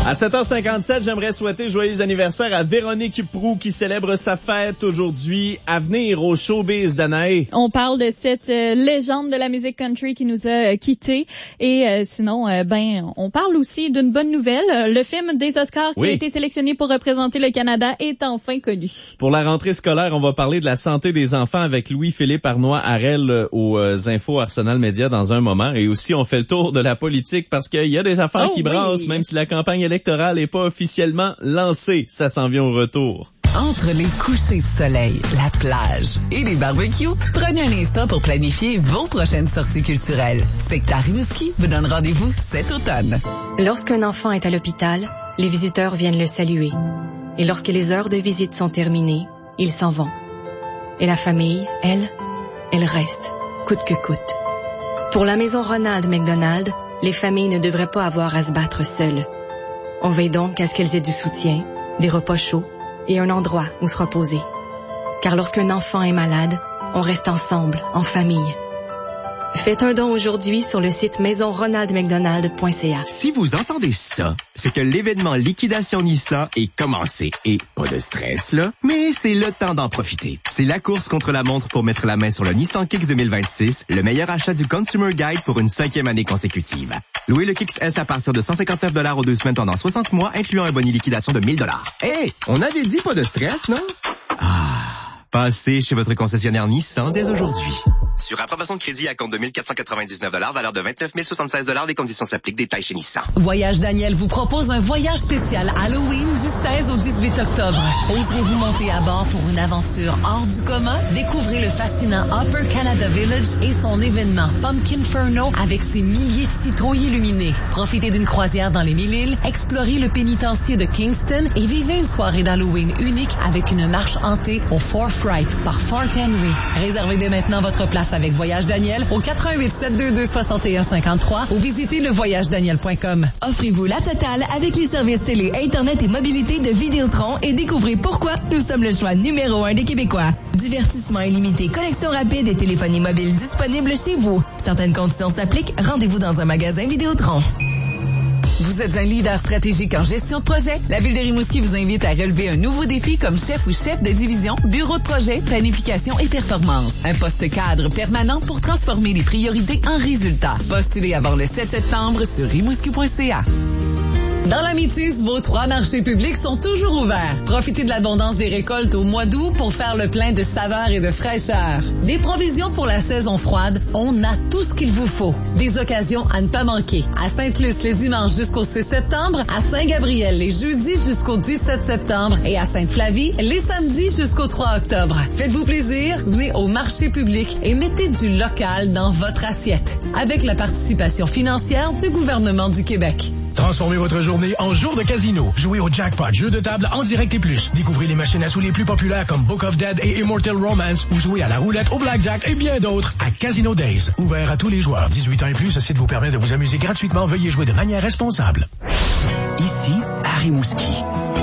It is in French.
À 7h57, j'aimerais souhaiter joyeux anniversaire à Véronique Proulx qui célèbre sa fête aujourd'hui. À venir au showbiz, Danae. On parle de cette légende de la musique country qui nous a quittés. Et sinon, on parle aussi d'une bonne nouvelle. Le film des Oscars qui a été sélectionné pour représenter le Canada est enfin connu. Pour la rentrée scolaire, on va parler de la santé des enfants avec Louis-Philippe Arnois-Harel aux infos Arsenal Média dans un moment. Et aussi, on fait le tour de la politique parce qu'il y a des affaires qui brassent, même si la campagne électorale n'est pas officiellement lancée. Ça s'en vient au retour. Entre les couchers de soleil, la plage et les barbecues, prenez un instant pour planifier vos prochaines sorties culturelles. Spectacle Rimouski vous donne rendez-vous cet automne. Lorsqu'un enfant est à l'hôpital, les visiteurs viennent le saluer. Et lorsque les heures de visite sont terminées, ils s'en vont. Et la famille, elle reste, coûte que coûte. Pour la maison Ronald McDonald, les familles ne devraient pas avoir à se battre seules. On veille donc à ce qu'elles aient du soutien, des repas chauds et un endroit où se reposer. Car lorsqu'un enfant est malade, on reste ensemble, en famille. Faites un don aujourd'hui sur le site maisonronaldmcdonald.ca. Si vous entendez ça, c'est que l'événement Liquidation Nissan est commencé. Et pas de stress, là, mais c'est le temps d'en profiter. C'est la course contre la montre pour mettre la main sur le Nissan Kicks 2026, le meilleur achat du Consumer Guide pour une 5e année consécutive. Louez le Kicks S à partir de 159$ aux 2 semaines pendant 60 mois, incluant un boni liquidation de 1000$. Hey, on avait dit pas de stress, non? Passez chez votre concessionnaire Nissan dès aujourd'hui. Sur approbation de crédit à compte de 1 499$, valeur de 29 076$, des conditions s'appliquent, détails chez Nissan. Voyage Daniel vous propose un voyage spécial Halloween du 16 au 18 octobre. Oserez-vous monter à bord pour une aventure hors du commun? Découvrez le fascinant Upper Canada Village et son événement Pumpkinferno avec ses milliers de citrouilles illuminés. Profitez d'une croisière dans les Mille-Îles, explorez le pénitencier de Kingston et vivez une soirée d'Halloween unique avec une marche hantée au Fort Fright par Fort Henry. Réservez dès maintenant votre place avec Voyage Daniel au 88 722 61 53 ou visitez levoyagedaniel.com. Offrez-vous la totale avec les services télé, internet et mobilité de Vidéotron et découvrez pourquoi nous sommes le choix numéro 1 des Québécois. Divertissement illimité, connexion rapide et téléphonie mobile disponible chez vous. Certaines conditions s'appliquent. Rendez-vous dans un magasin Vidéotron. Vous êtes un leader stratégique en gestion de projet? La Ville de Rimouski vous invite à relever un nouveau défi comme chef ou chef de division, bureau de projet, planification et performance. Un poste cadre permanent pour transformer les priorités en résultats. Postulez avant le 7 septembre sur rimouski.ca. Dans la Métis, vos 3 marchés publics sont toujours ouverts. Profitez de l'abondance des récoltes au mois d'août pour faire le plein de saveur et de fraîcheur. Des provisions pour la saison froide, on a tout ce qu'il vous faut. Des occasions à ne pas manquer. À Sainte-Luce les dimanches jusqu'au 6 septembre, à Saint-Gabriel les jeudis jusqu'au 17 septembre et à Sainte-Flavie les samedis jusqu'au 3 octobre. Faites-vous plaisir, venez au marché public et mettez du local dans votre assiette. Avec la participation financière du gouvernement du Québec. Transformez votre journée en jour de casino. Jouez au jackpot, jeu de table en direct et plus. Découvrez les machines à sous les plus populaires comme Book of Dead et Immortal Romance ou jouez à la roulette, au blackjack et bien d'autres à Casino Days. Ouvert à tous les joueurs. 18 ans et plus, ce site vous permet de vous amuser gratuitement. Veuillez jouer de manière responsable. Ici, à Rimouski,